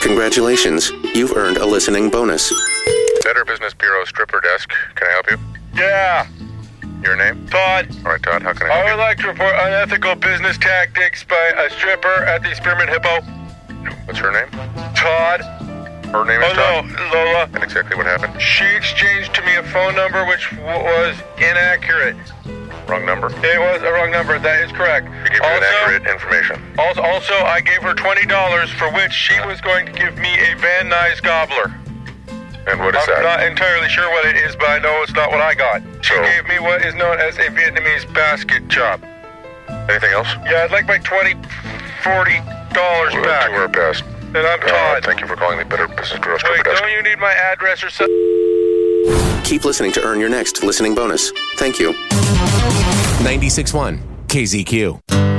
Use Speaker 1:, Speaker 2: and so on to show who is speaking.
Speaker 1: Congratulations, you've earned a listening bonus.
Speaker 2: Better Business Bureau stripper desk. Can I help you?
Speaker 3: Yeah.
Speaker 2: Your name?
Speaker 3: Todd.
Speaker 2: All right, Todd, how can I help
Speaker 3: I
Speaker 2: you?
Speaker 3: would like to report unethical business tactics by a stripper at the Spearmint Hippo.
Speaker 2: What's her name?
Speaker 3: Todd.
Speaker 2: Her name is Todd?
Speaker 3: Lola.
Speaker 2: And exactly what happened?
Speaker 3: She exchanged to me a phone number which was inaccurate.
Speaker 2: Wrong number.
Speaker 3: It was a wrong number. That is correct.
Speaker 2: She gave you inaccurate information.
Speaker 3: Also, I gave her $20 for which she was going to give me a Van Nuys gobbler.
Speaker 2: And what is
Speaker 3: I'm
Speaker 2: that?
Speaker 3: not entirely sure what it is, but I know it's not what I got. She
Speaker 2: So-
Speaker 3: gave me what is known as a Vietnamese basket chop.
Speaker 2: Anything else?
Speaker 3: Yeah, I'd like my $40
Speaker 2: We'll
Speaker 3: back.
Speaker 2: do our best.
Speaker 3: And I'm Todd.
Speaker 2: Thank you for calling the Better Business Bureau
Speaker 3: Wait,
Speaker 2: stripper desk.
Speaker 3: don't you need my address or something?
Speaker 1: Keep listening to earn your next listening bonus. Thank you.
Speaker 4: 96.1 KZQ.